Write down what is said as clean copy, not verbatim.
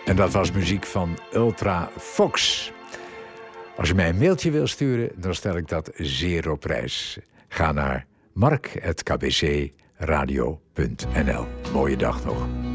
En dat was muziek van Ultra Fox. Als je mij een mailtje wil sturen, dan stel ik dat zeer op prijs. Ga naar mark@kbcradio.nl. Mooie dag nog.